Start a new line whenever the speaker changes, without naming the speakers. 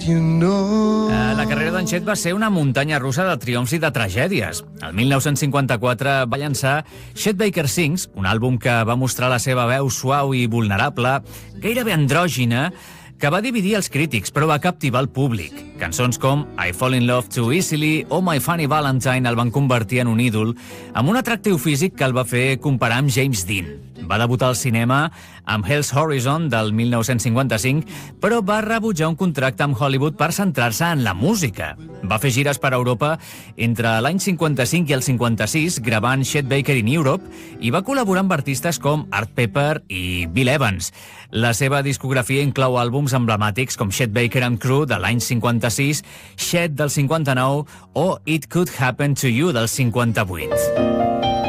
La carrera d'en Chet va ser una muntanya russa de triomfs i de tragèdies. El 1954 va llançar Chet Baker Sings, un àlbum que va mostrar la seva veu suau i vulnerable, gairebé andrògina, que va dividir els crítics, però va captivar el públic. Cançons com I Fall in Love Too Easily o My Funny Valentine el van convertir en un ídol, amb un atractiu físic que el va fer comparar amb James Dean. Va debutar al cinema amb Hell's Horizon del 1955, però va rebutjar un contracte amb Hollywood per centrar-se en la música. Va fer gires per Europa entre l'any 55 i el 56, gravant Chet Baker in Europe, i va col·laborar amb artistes com Art Pepper i Bill Evans. La seva discografia inclou àlbums emblemàtics com Chet Baker and Crew de l'any 56, Chet del 59 o It Could Happen to You del 58.